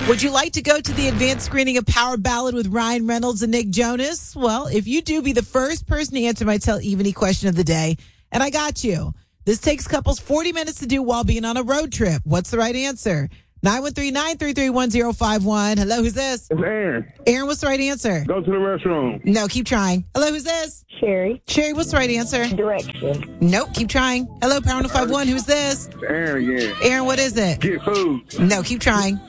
Would you like to go to the advanced screening of Power Ballad with Ryan Reynolds and Nick Jonas? Well, if you do, be the first person to answer my Tell Evany question of the day. And I got you. This takes couples 40 minutes to do while being on a road trip. What's the right answer? 913-933-1051. Hello, who's this? It's Aaron. Aaron, what's the right answer? Go to the restroom. No, keep trying. Hello, who's this? Sherry. Sherry, what's the right answer? Direction. Nope, keep trying. Hello, Power 151. Who's this? It's Aaron again. Aaron, what is it? Get food. No, keep trying.